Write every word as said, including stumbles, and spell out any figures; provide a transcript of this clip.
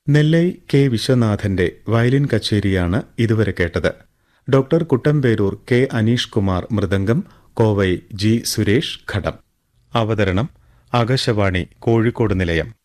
Nellai K വിശ്വനാഥന്റെ violin കച്ചേരിയാണ് ഇതുവരെ കേട്ടത്. Doctor Kuttamperoor K Aneesh Kumar mridangam, Kovai G Suresh ഘടം. അവതരണം ആകാശവാണി കോഴിക്കോട് നിലയം.